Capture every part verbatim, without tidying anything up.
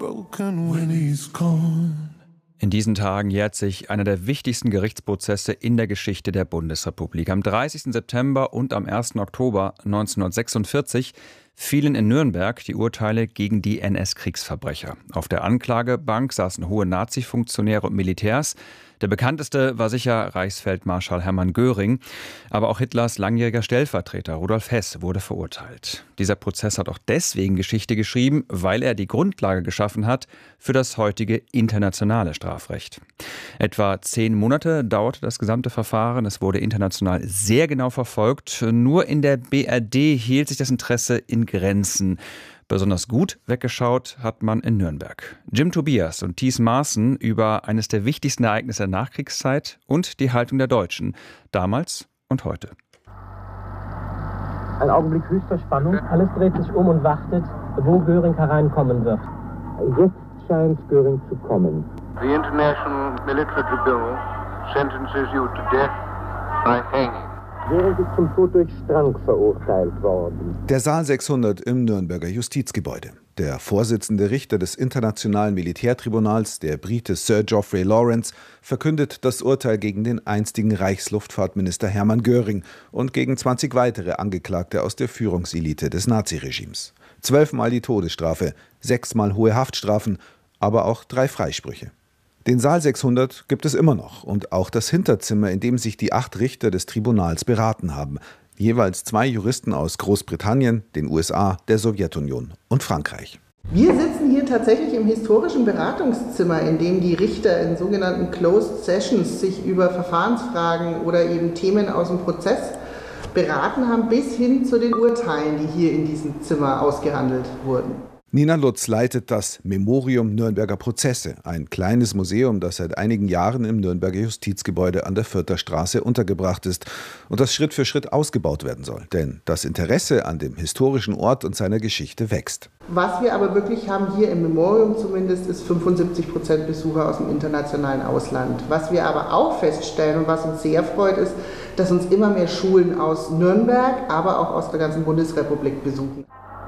broken when he's gone. In diesen Tagen jährt sich einer der wichtigsten Gerichtsprozesse in der Geschichte der Bundesrepublik. Am dreißigsten September und am ersten Oktober neunzehnhundertsechsundvierzig fielen in Nürnberg die Urteile gegen die N S-Kriegsverbrecher. Auf der Anklagebank saßen hohe Nazi-Funktionäre und Militärs. Der bekannteste war sicher Reichsfeldmarschall Hermann Göring, aber auch Hitlers langjähriger Stellvertreter Rudolf Hess wurde verurteilt. Dieser Prozess hat auch deswegen Geschichte geschrieben, weil er die Grundlage geschaffen hat für das heutige internationale Strafrecht. Etwa zehn Monate dauerte das gesamte Verfahren. Es wurde international sehr genau verfolgt. Nur in der B R D hielt sich das Interesse in Grenzen. Besonders gut weggeschaut hat man in Nürnberg. Jim Tobias und Thies Maaßen über eines der wichtigsten Ereignisse der Nachkriegszeit und die Haltung der Deutschen, damals und heute. Ein Augenblick höchster Spannung. Alles dreht sich um und wartet, wo Göring hereinkommen wird. Jetzt scheint Göring zu kommen. The International Military Tribunal sentences you to death by hanging. Göring ist zum Tod durch Strang verurteilt worden. Der Saal sechshundert im Nürnberger Justizgebäude. Der Vorsitzende Richter des Internationalen Militärtribunals, der Brite Sir Geoffrey Lawrence, verkündet das Urteil gegen den einstigen Reichsluftfahrtminister Hermann Göring und gegen zwanzig weitere Angeklagte aus der Führungselite des Naziregimes. Zwölfmal die Todesstrafe, sechsmal hohe Haftstrafen, aber auch drei Freisprüche. Den Saal sechshundert gibt es immer noch und auch das Hinterzimmer, in dem sich die acht Richter des Tribunals beraten haben. Jeweils zwei Juristen aus Großbritannien, den U S A, der Sowjetunion und Frankreich. Wir sitzen hier tatsächlich im historischen Beratungszimmer, in dem die Richter in sogenannten Closed Sessions sich über Verfahrensfragen oder eben Themen aus dem Prozess beraten haben, bis hin zu den Urteilen, die hier in diesem Zimmer ausgehandelt wurden. Nina Lutz leitet das Memorium Nürnberger Prozesse, ein kleines Museum, das seit einigen Jahren im Nürnberger Justizgebäude an der Fürther Straße untergebracht ist und das Schritt für Schritt ausgebaut werden soll. Denn das Interesse an dem historischen Ort und seiner Geschichte wächst. Was wir aber wirklich haben hier im Memorium zumindest, ist fünfundsiebzig Prozent Besucher aus dem internationalen Ausland. Was wir aber auch feststellen und was uns sehr freut, ist, dass uns immer mehr Schulen aus Nürnberg, aber auch aus der ganzen Bundesrepublik besuchen.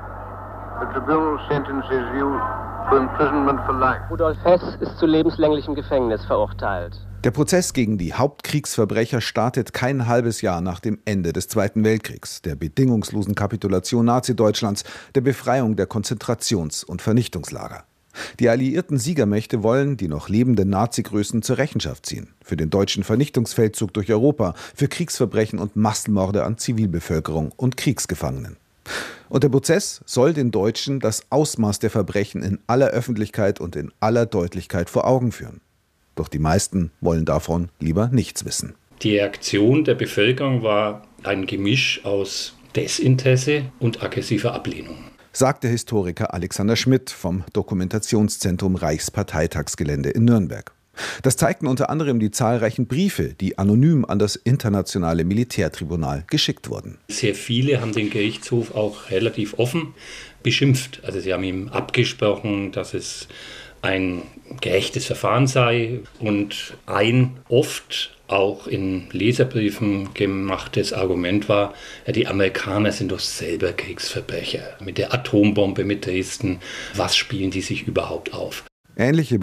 The tribunal sentences you to imprisonment for life. Rudolf Hess ist zu lebenslänglichem Gefängnis verurteilt. Der Prozess gegen die Hauptkriegsverbrecher startet kein halbes Jahr nach dem Ende des Zweiten Weltkriegs, der bedingungslosen Kapitulation Nazi-Deutschlands, der Befreiung der Konzentrations- und Vernichtungslager. Die alliierten Siegermächte wollen die noch lebenden Nazi-Größen zur Rechenschaft ziehen. Für den deutschen Vernichtungsfeldzug durch Europa, für Kriegsverbrechen und Massenmorde an Zivilbevölkerung und Kriegsgefangenen. Und der Prozess soll den Deutschen das Ausmaß der Verbrechen in aller Öffentlichkeit und in aller Deutlichkeit vor Augen führen. Doch die meisten wollen davon lieber nichts wissen. Die Reaktion der Bevölkerung war ein Gemisch aus Desinteresse und aggressiver Ablehnung, sagt der Historiker Alexander Schmidt vom Dokumentationszentrum Reichsparteitagsgelände in Nürnberg. Das zeigten unter anderem die zahlreichen Briefe, die anonym an das Internationale Militärtribunal geschickt wurden. Sehr viele haben den Gerichtshof auch relativ offen beschimpft. Also sie haben ihm abgesprochen, dass es ein gerechtes Verfahren sei und ein oft auch in Leserbriefen gemachtes Argument war, ja, die Amerikaner sind doch selber Kriegsverbrecher. Mit der Atombombe, mit Dresden, was spielen die sich überhaupt auf? Ähnliche